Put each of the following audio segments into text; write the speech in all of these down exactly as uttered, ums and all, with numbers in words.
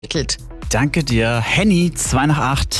Danke dir. Henny, zwei nach acht.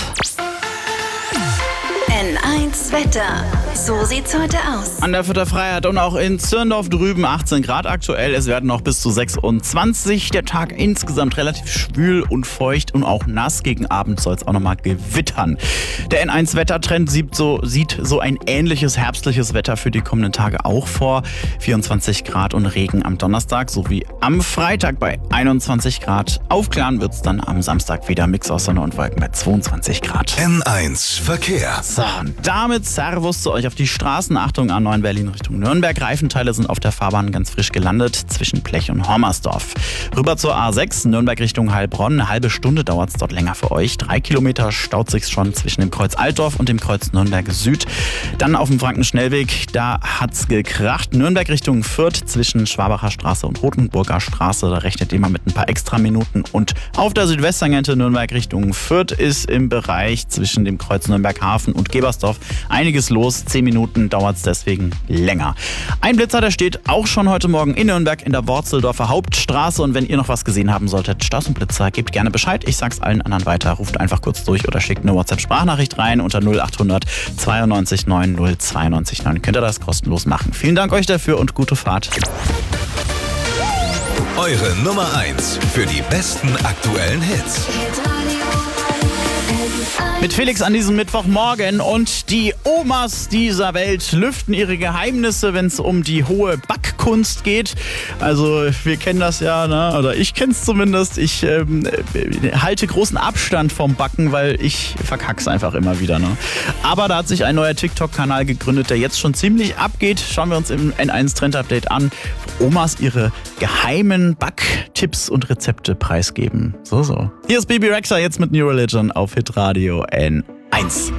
N eins Wetter. So sieht's heute aus. An der Vierter Freiheit und auch in Zürndorf drüben achtzehn Grad aktuell. Es werden noch bis zu sechsundzwanzig. Der Tag insgesamt relativ schwül und feucht und auch nass. Gegen Abend soll es auch nochmal gewittern. Der N eins Wettertrend sieht so, sieht so ein ähnliches herbstliches Wetter für die kommenden Tage auch vor. vierundzwanzig Grad und Regen am Donnerstag sowie am Freitag bei einundzwanzig Grad. Aufklaren wird es dann am Samstag wieder. Mix aus Sonne und Wolken bei zweiundzwanzig Grad. N eins Verkehr. So, und damit Servus zu euch auf die Straßen. Achtung, A neun Berlin Richtung Nürnberg. Reifenteile sind auf der Fahrbahn ganz frisch gelandet zwischen Plech und Hommersdorf. Rüber zur A sechs, Nürnberg Richtung Heilbronn. Eine halbe Stunde dauert es dort länger für euch. Drei Kilometer staut sich schon zwischen dem Kreuz Altdorf und dem Kreuz Nürnberg Süd. Dann auf dem Frankenschnellweg, da hat's gekracht. Nürnberg Richtung Fürth zwischen Schwabacher Straße und Rotenburger Straße. Da rechnet ihr mal mit ein paar extra Minuten. Und auf der Südwesttangente Nürnberg Richtung Fürth ist im Bereich zwischen dem Kreuz Nürnberg Hafen und Gebersdorf einiges los. Zehn Minuten dauert es deswegen länger. Ein Blitzer, der steht auch schon heute Morgen in Nürnberg in der Worzeldorfer Hauptstraße. Und wenn ihr noch was gesehen haben solltet, Straßenblitzer, gebt gerne Bescheid. Ich sag's allen anderen weiter. Ruft einfach kurz durch oder schickt eine WhatsApp-Sprachnachricht rein unter null acht hundert zweiundneunzig neun null zweiundneunzig neun. Könnt ihr das kostenlos machen. Vielen Dank euch dafür und gute Fahrt. Eure Nummer eins für die besten aktuellen Hits. Mit Felix an diesem Mittwochmorgen und die Omas dieser Welt lüften ihre Geheimnisse, wenn es um die hohe Backkunst geht. Also wir kennen das ja, ne? Oder ich kenne es zumindest. Ich ähm, halte großen Abstand vom Backen, weil ich verkack's einfach immer wieder. Ne? Aber da hat sich ein neuer TikTok-Kanal gegründet, der jetzt schon ziemlich abgeht. Schauen wir uns im N eins Trend Update an, wo Omas ihre geheimen Backtipps und Rezepte preisgeben. So, so. Hier ist Bibi Rexha jetzt mit New Religion auf Hitradio N eins.